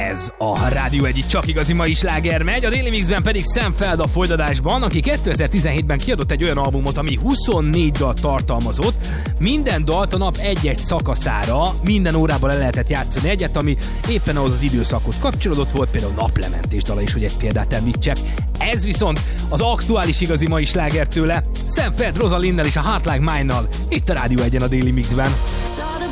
Ez a Rádió egyik csak igazi mai sláger megy, a Daily Mixben pedig Sam Feld a folytatásban, aki 2017-ben kiadott egy olyan albumot, ami 24 dalt tartalmazott, minden dalt a nap egy-egy szakaszára, minden órában le lehetett játszani egyet, ami éppen ahhoz az időszakhoz kapcsolódott volt, például naplementés dala is, hogy egy példát említsek. Ez viszont az aktuális igazi mai sláger tőle, Sam Feld Rosalinnel és a Heart Like Mine-nal, itt a Rádió egyen a Daily Mixben.